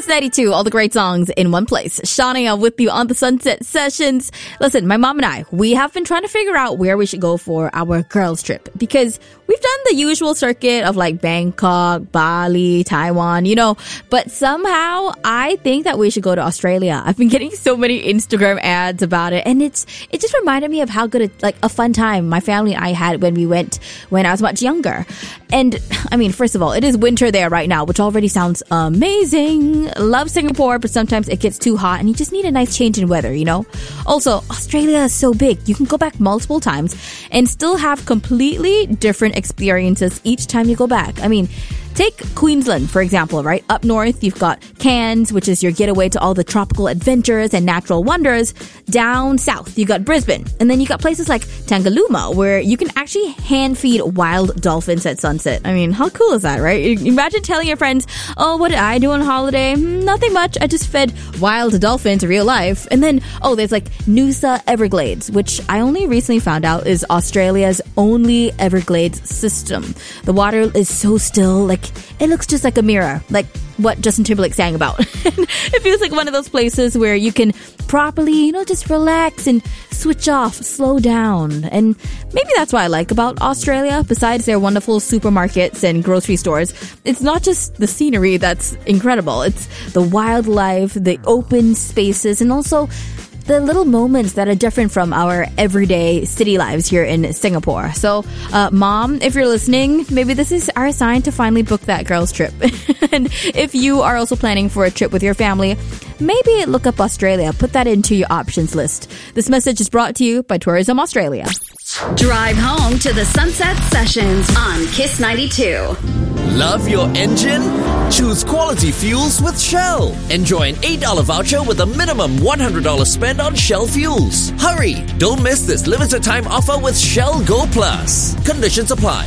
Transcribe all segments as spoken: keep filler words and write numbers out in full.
Kiss ninety-two, all the great songs in one place. Shania with you on the Sunset Sessions. Listen, my mom and I, we have been trying to figure out where we should go for our girls trip because we've done the usual circuit of like Bangkok, Bali, Taiwan, you know, but somehow I think that we should go to Australia. I've been getting so many Instagram ads about it, and it's it just reminded me of how good a, like a fun time my family and I had when we went when I was much younger. And I mean, first of all, it is winter there right now, which already sounds amazing. Love Singapore, but sometimes it gets too hot and you just need a nice change in weather, you know? Also, Australia is so big. You can go back multiple times and still have completely different experiences each time you go back. I mean, take Queensland, for example, right? Up north, you've got Cairns, which is your getaway to all the tropical adventures and natural wonders. Down south, you got Brisbane. And then you got places like Tangalooma, where you can actually hand feed wild dolphins at sunset. I mean, how cool is that, right? Imagine telling your friends, oh, what did I do on holiday? Nothing much. I just fed wild dolphins real life. And then, oh, there's like Noosa Everglades, which I only recently found out is Australia's only Everglades system. The water is so still, like, it looks just like a mirror, like what Justin Timberlake sang about. It feels like one of those places where you can properly, you know, just relax and switch off, slow down. And maybe that's what I like about Australia, besides their wonderful supermarkets and grocery stores. It's not just the scenery that's incredible. It's the wildlife, the open spaces, and also the little moments that are different from our everyday city lives here in Singapore. So, uh, Mom, if you're listening, maybe this is our sign to finally book that girls trip. And if you are also planning for a trip with your family, maybe look up Australia. Put that into your options list. This message is brought to you by Tourism Australia. Drive home to the Sunset Sessions on Kiss ninety-two. Love your engine? Choose quality fuels with Shell. Enjoy an eight dollars voucher with a minimum one hundred dollars spend on Shell fuels. Hurry! Don't miss this limited time offer with Shell Go Plus. Conditions apply.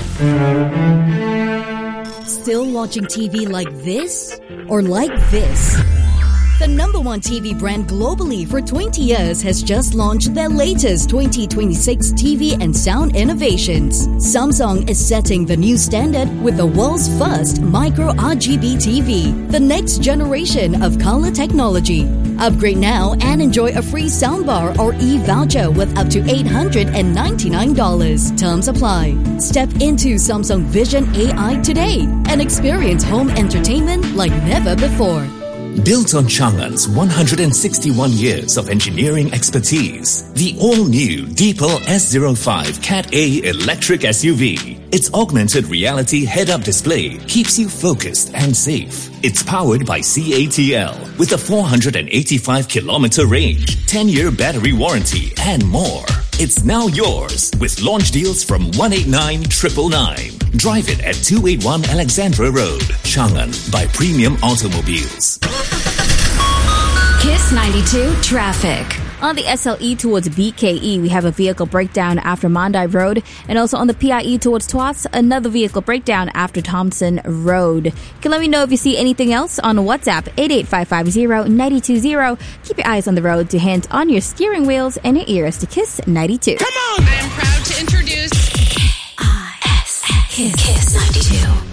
Still watching T V like this? Or like this? The number one T V brand globally for twenty years has just launched their latest twenty twenty-six T V and sound innovations. Samsung is setting the new standard with the world's first micro R G B T V, the next generation of color technology. Upgrade now and enjoy a free soundbar or e-voucher with up to eight hundred ninety-nine dollars. Terms apply. Step into Samsung Vision A I today and experience home entertainment like never before. Built on Chang'an's one hundred sixty-one years of engineering expertise, the all-new Deepal S zero five Cat A electric S U V. Its augmented reality head-up display keeps you focused and safe. It's powered by C A T L with a four hundred eighty-five kilometer range, ten-year battery warranty, and more. It's now yours with launch deals from one eight nine nine nine nine. Drive it at two eighty-one Alexandra Road, Chang'an by Premium Automobiles. Kiss ninety-two Traffic. On the S L E towards B K E, we have a vehicle breakdown after Mandai Road. And also on the P I E towards Tuas, another vehicle breakdown after Thompson Road. You can let me know if you see anything else on WhatsApp, eight eight five five zero nine two zero. Keep your eyes on the road to hands on your steering wheels and your ears to Kiss ninety-two. Come on! I am proud to introduce K I S S. Kiss, Kiss ninety-two.